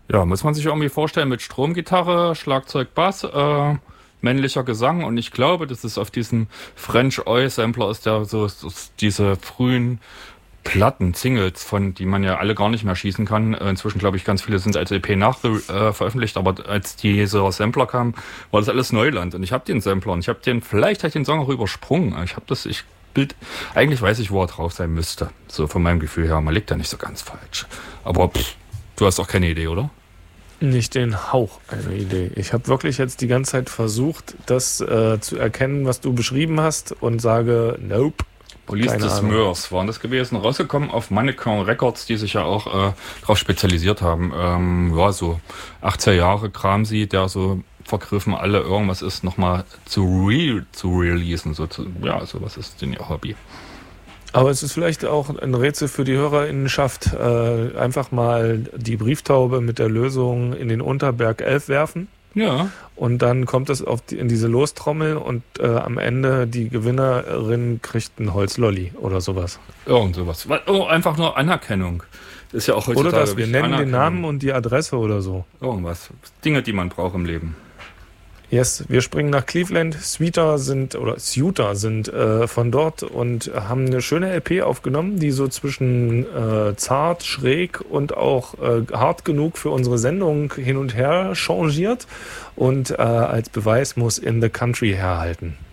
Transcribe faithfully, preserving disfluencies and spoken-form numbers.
Ja, muss man sich irgendwie vorstellen mit Stromgitarre, Schlagzeug, Bass, äh, männlicher Gesang und ich glaube, das ist auf diesem French Oi Sampler ist der so, so diese frühen Platten, Singles, von die man ja alle gar nicht mehr schießen kann. Äh, Inzwischen glaube ich, ganz viele sind als E P nach äh, veröffentlicht, aber als dieser Sampler kam, war das alles Neuland und ich habe den Sampler und ich habe den, vielleicht habe ich den Song auch übersprungen. Ich habe das, ich Bild, eigentlich weiß ich, wo er drauf sein müsste. So von meinem Gefühl her, man liegt da nicht so ganz falsch. Aber pff, du hast auch keine Idee, oder? Nicht den Hauch einer Idee. Ich habe wirklich jetzt die ganze Zeit versucht, das äh, zu erkennen, was du beschrieben hast und sage, nope. Police Keine des Ahnung. Mörs waren das gewesen, rausgekommen auf Mannequin Records, die sich ja auch äh, darauf spezialisiert haben. Ähm, ja, so achtziger Jahre Kram sie, der so vergriffen alle irgendwas ist, nochmal zu re zu releasen. So zu, ja, so was ist denn ihr Hobby? Aber es ist vielleicht auch ein Rätsel für die HörerInnenschaft. Äh, einfach mal die Brieftaube mit der Lösung in den Unterberg elf werfen. Ja. Und dann kommt es auf die, in diese Lostrommel und äh, am Ende die Gewinnerin kriegt ein Holzlolli oder sowas. Irgend sowas. Oh, einfach nur Anerkennung. Das ist ja auch heutzutage Oder dass wir wichtig. nennen den Anerkennung. Namen und die Adresse oder so. Irgendwas. Dinge, die man braucht im Leben. Yes, wir springen nach Cleveland. Sweeter sind, oder Suter sind äh, von dort und haben eine schöne L P aufgenommen, die so zwischen äh, zart, schräg und auch äh, hart genug für unsere Sendung hin und her changiert und äh, als Beweis muss In the Country herhalten.